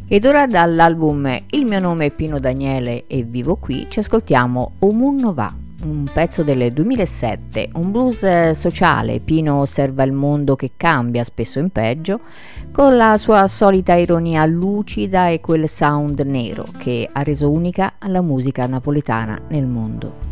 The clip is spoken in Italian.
Ed ora dall'album Il mio nome è Pino Daniele e vivo qui ci ascoltiamo O Munno Va, un pezzo del 2007, un blues sociale. Pino osserva il mondo che cambia spesso in peggio con la sua solita ironia lucida e quel sound nero che ha reso unica la musica napoletana nel mondo.